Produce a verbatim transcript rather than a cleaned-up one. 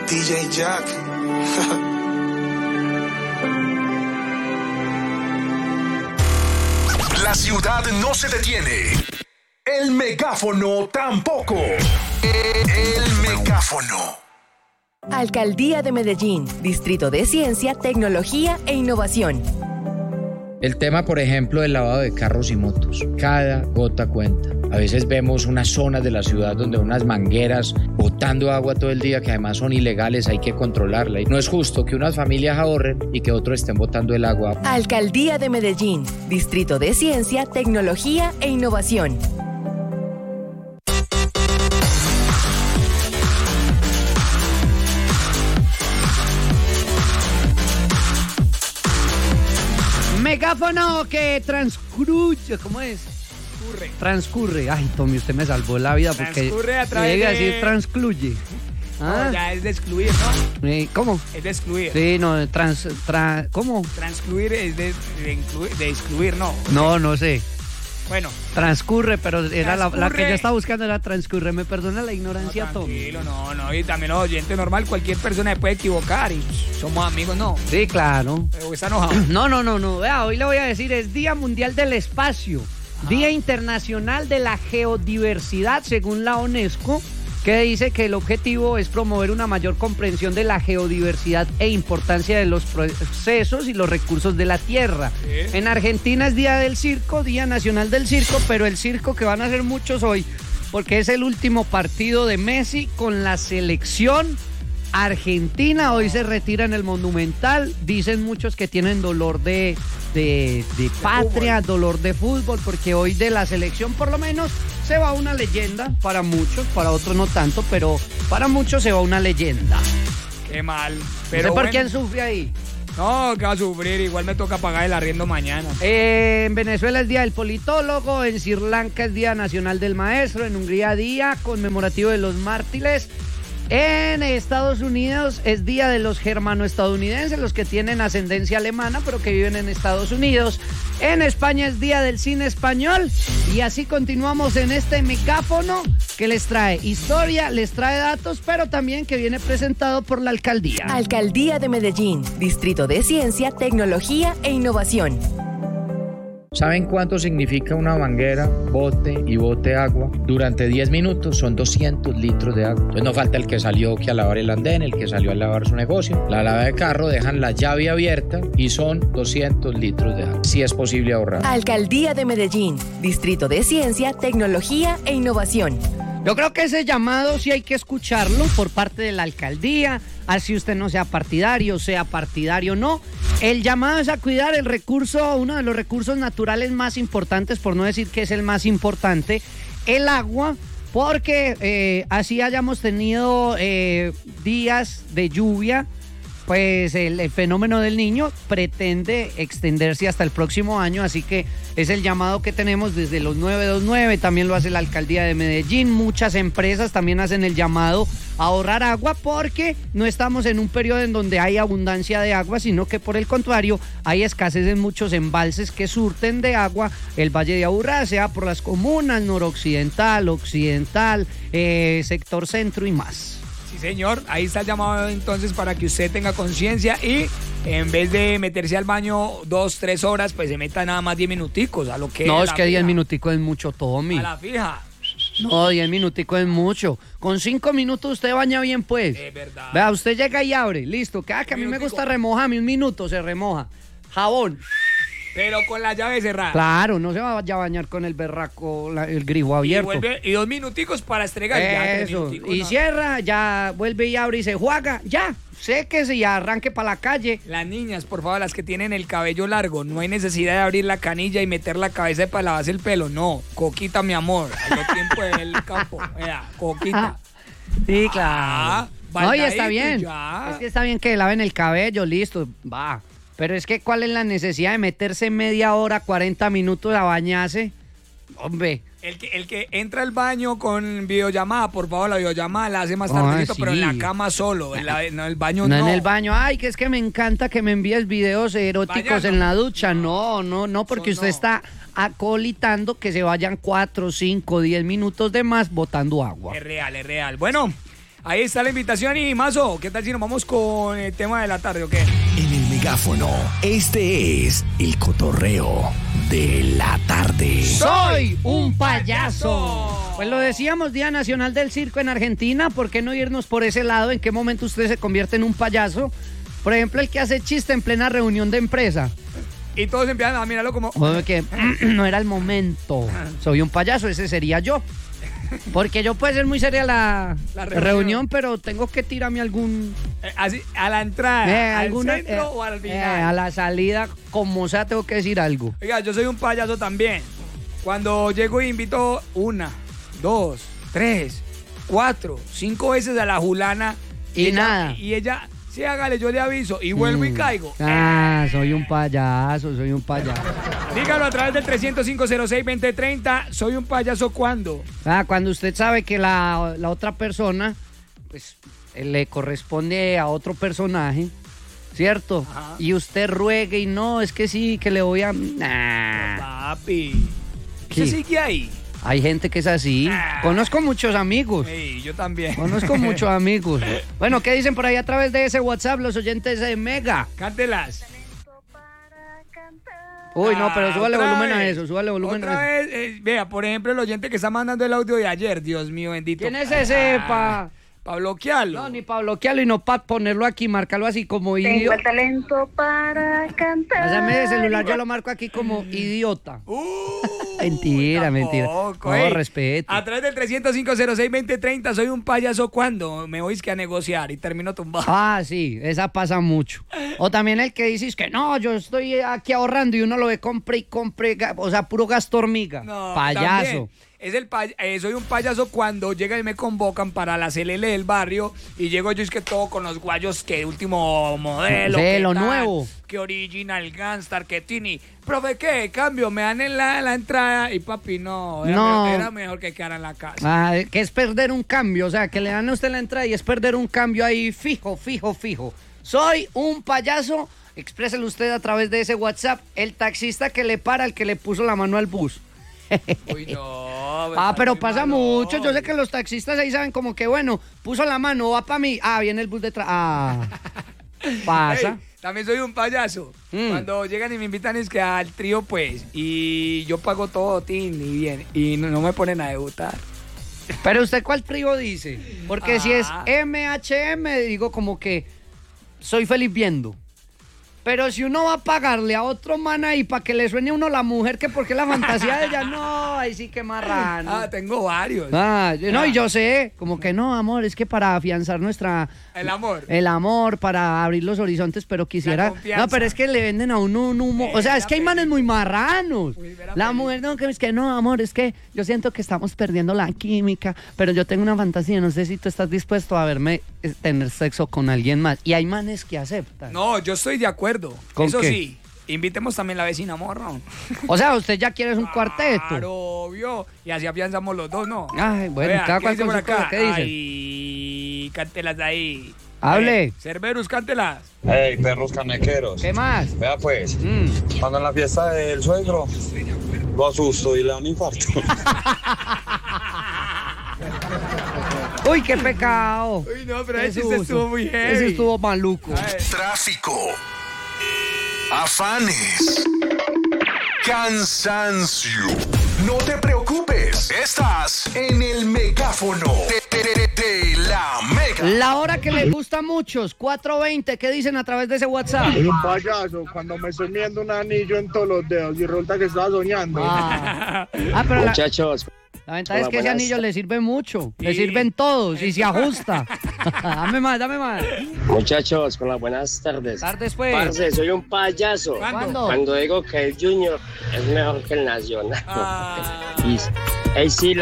D J Jack. La ciudad no se detiene. El megáfono tampoco. El megáfono. Alcaldía de Medellín, Distrito de Ciencia, Tecnología e Innovación. El tema, por ejemplo, del lavado de carros y motos. Cada gota cuenta. A veces vemos unas zonas de la ciudad donde unas mangueras botando agua todo el día que además son ilegales, hay que controlarla. Y no es justo que unas familias ahorren y que otros estén botando el agua. Alcaldía de Medellín, Distrito de Ciencia, Tecnología e Innovación. Megáfono que transcurre, ¿cómo es? Transcurre. Transcurre. Ay, Tommy, usted me salvó la vida porque Transcurre a través debe de... decir transcluye. ¿Ah? No, ya es de excluir, ¿no? Eh, ¿Cómo? Es de excluir. Sí, no, trans, tra, ¿cómo? Transcluir es de, de, incluir, de excluir, ¿no? No, no sé. Bueno. Transcurre, pero era la, la que yo estaba buscando era transcurre. Me perdona la ignorancia, no, Tommy. Tranquilo, no, no. Y también los oyentes normal, cualquier persona se puede equivocar y somos amigos, ¿no? Sí, claro. Pero está enojado. No, no, no, no. Vea, hoy le voy a decir, es Día Mundial del Espacio. Ajá. Día Internacional de la Geodiversidad, según la UNESCO, que dice que el objetivo es promover una mayor comprensión de la geodiversidad e importancia de los procesos y los recursos de la Tierra. ¿Sí? En Argentina es Día del Circo, Día Nacional del Circo, pero el circo que van a hacer muchos hoy, porque es el último partido de Messi con la selección argentina. Hoy se retira en el Monumental. Dicen muchos que tienen dolor de, de, de patria, dolor de fútbol, porque hoy de la selección por lo menos se va una leyenda, para muchos, para otros no tanto, pero para muchos se va una leyenda. Qué mal. Pero ¿no sé por bueno. quién sufre ahí? No, que va a sufrir, igual me toca pagar el arriendo mañana. Eh, en Venezuela es Día del Politólogo, en Sri Lanka es Día Nacional del Maestro, en Hungría Día conmemorativo de los mártires. En Estados Unidos es Día de los germano-estadounidenses, los que tienen ascendencia alemana pero que viven en Estados Unidos. En España es Día del Cine Español y así continuamos en este megáfono que les trae historia, les trae datos, pero también que viene presentado por la Alcaldía. Alcaldía de Medellín, Distrito de Ciencia, Tecnología e Innovación. ¿Saben cuánto significa una manguera, bote y bote agua? Durante diez minutos son doscientos litros de agua. Entonces no falta el que salió que a lavar el andén, el que salió a lavar su negocio. La lava de carro, dejan la llave abierta y son doscientos litros de agua. Sí es posible ahorrar. Alcaldía de Medellín, Distrito de Ciencia, Tecnología e Innovación. Yo creo que ese llamado sí hay que escucharlo por parte de la alcaldía, así usted no sea partidario, sea partidario no. El llamado es a cuidar el recurso, uno de los recursos naturales más importantes, por no decir que es el más importante, el agua, porque eh, así hayamos tenido eh, días de lluvia, pues el, el fenómeno del Niño pretende extenderse hasta el próximo año, así que es el llamado que tenemos desde los nueve dos nueve, también lo hace la Alcaldía de Medellín, muchas empresas también hacen el llamado a ahorrar agua porque no estamos en un periodo en donde hay abundancia de agua, sino que por el contrario hay escasez en muchos embalses que surten de agua el Valle de Aburrá, sea por las comunas noroccidental, occidental, eh, sector centro y más. Sí, señor, ahí está el llamado entonces para que usted tenga conciencia y en vez de meterse al baño dos, tres horas, pues se meta nada más diez minuticos a lo que... No, es que diez minuticos es mucho, Tommy. A la fija. No, diez minuticos es mucho. Con cinco minutos usted baña bien, pues. Es verdad. Vea, usted llega y abre, listo. Cada que a mí me gusta remojarme un minuto, se remoja. Jabón. Pero con la llave cerrada. Claro, no se va a bañar con el berraco, la, el grifo abierto. Y, vuelve, y dos minuticos para estregar. Eso, ya, y no. Cierra, ya vuelve y abre y se juega, ya. Séquese y arranque para la calle. Las niñas, por favor, las que tienen el cabello largo, no hay necesidad de abrir la canilla y meter la cabeza para lavarse el pelo. No, Coquita, mi amor. Hay tiempo del campo. Mira, Coquita. Sí, claro. Ah, no, y está bien. Ya. Es que está bien que laven el cabello, listo, va. Pero es que, ¿cuál es la necesidad de meterse media hora, cuarenta minutos a bañarse? Hombre. El que, el que entra al baño con videollamada, por favor, la videollamada la hace más tardecito, ah, sí. Pero en la cama solo, en, la, en el baño no. No, en el baño, ay, que es que me encanta que me envíes videos eróticos Vaya, en no. la ducha. No, no, no, porque Eso usted no. está acolitando que se vayan cuatro, cinco, diez minutos de más botando agua. Es real, es real. Bueno, Ahí está la invitación y Mazo, ¿qué tal si nos vamos con el tema de la tarde o qué? En el megáfono, este es el cotorreo de la tarde. ¡Soy un payaso! Pues lo decíamos, Día Nacional del Circo en Argentina, ¿por qué no irnos por ese lado? ¿En qué momento usted se convierte en un payaso? Por ejemplo, el que hace chiste en plena reunión de empresa. Y todos empiezan a mirarlo como... O que no era el momento. Soy un payaso, ese sería yo. Porque yo puede ser muy seria la, La reunión. reunión. pero tengo que tirarme algún... Eh, así, a la entrada, eh, al alguna- centro eh, o al eh, final. a la salida, como sea, tengo que decir algo. Oiga, yo soy un payaso también. Cuando llego y invito una, dos, tres, cuatro, cinco veces a la Julana. Y ella- nada. Y ella, sí, hágale, yo le aviso. Y vuelvo y Mm. caigo. Ah, soy un payaso, soy un payaso. Dígalo a través del trescientos cinco cero seis veinte treinta. Soy un payaso cuando. Ah, cuando usted sabe que la, la otra persona, pues, eh, le corresponde a otro personaje, ¿cierto? Ajá. Y usted ruegue y no, es que sí, que le voy a... Nah. Papi. ¿Qué? ¿Usted sigue ahí? Hay gente que es así. Ah. Conozco muchos amigos. Sí, yo también. Conozco muchos amigos. Bueno, ¿qué dicen por ahí a través de ese WhatsApp los oyentes de Mega? Cántelas. Uy, no, pero Ah, súbale otra volumen a vez. eso, súbale volumen Otra a eso. vez, eh, vea, por ejemplo, el oyente que está mandando el audio de ayer, Dios mío, bendito. ¿Quién es ese, pa? Para bloquearlo. No, ni para bloquearlo y no para ponerlo aquí, marcarlo así como Tengo idiota. el talento para cantar. Pásame el celular, yo lo marco aquí como idiota. Uh, Mentira, mentira. tampoco, No, ey. respeto. A través del trescientos cinco cero seis veinte treinta, soy un payaso cuando me voy que a negociar y termino tumbado. Ah, sí, esa pasa mucho. O también el que dices que no, yo estoy aquí ahorrando y uno lo ve compre y compre, ga- o sea, puro gasto hormiga. No, Payaso. también. Es el pay- eh, soy un payaso cuando llegan y me convocan para la C L L del barrio y llego yo es que todo con los guayos que último modelo. Sí, que lo tal, nuevo. Que original Gangstar, que Tini. Profe, ¿qué? Cambio, me dan en la, la entrada y papi, no. Era, No. Mejor, era mejor que quedara en la casa. Ah, que es perder un cambio, o sea, que le dan a usted la entrada y es perder un cambio ahí fijo, fijo, fijo. Soy un payaso, expréselo usted a través de ese WhatsApp, el taxista que le para, el que le puso la mano al bus. Uy, no. Ah, pero pasa mucho, yo sé que los taxistas ahí saben como que, bueno, puso la mano, va para mí, ah, viene el bus detrás, ah, pasa. Ey, también soy un payaso. Mm. Cuando llegan y me invitan es que al trío, pues, y yo pago todo, tin, y bien, y no, no me ponen a debutar. Pero usted, ¿cuál trío dice? Porque si es Ah. M H M, digo como que soy feliz viendo. Pero si uno va a pagarle a otro man ahí para que le suene a uno la mujer, que porque la fantasía de ella, no, ahí sí que marrano. Ah, tengo varios. Ah, yo- no, Ah. y yo sé, como que no, amor, es que para afianzar nuestra... El amor. El amor, para abrir los horizontes, pero quisiera... confianza. No, pero es que le venden a uno un humo... O sea, es que hay manes muy marranos. Uy, vera La feliz. mujer, no, que es que no, amor, es que yo siento que estamos perdiendo la química, pero yo tengo una fantasía, no sé si tú estás dispuesto a verme eh, tener sexo con alguien más. Y hay manes que aceptan. No, yo estoy de acuerdo. ¿Con Eso qué? sí, invitemos también la vecina morro. O sea, usted ya quiere un cuarteto. Claro, obvio. Y así afianzamos los dos, ¿no? Ay, bueno, Vea, cada ¿qué cual dice con por su acá? cosa, ¿qué dice? Ay, cántelas de ahí. Hable. Eh, Cerberus, cántelas. Hey, perros canequeros. ¿Qué más? Vea pues, Mm. cuando en la fiesta del suegro lo asusto y le da un infarto. Uy, qué pecado. Uy, no, pero Qué ese chiste susto. estuvo muy heavy. Ese estuvo maluco. Ay, Tráfico, afanes, cansancio. No te preocupes, estás en el megáfono de, de- de- de la Mega. La hora que les gusta a muchos, cuatro veinte, ¿qué dicen a través de ese WhatsApp? Soy un payaso cuando me estoy viendo un anillo en todos los dedos y resulta que estaba soñando. Ah, Ah, pero la, Muchachos, la ventaja es hola, que ese buenas anillo le sirve mucho. Le Sí. sirven todos y se ajusta. Dame más, dame más. muchachos, con las buenas tardes. Tardes, pues. Parce, soy un payaso. ¿Cuándo? ¿Cuándo? Cuando digo que el Junior es mejor que el Nacional. Ah. Y, ey, sí, la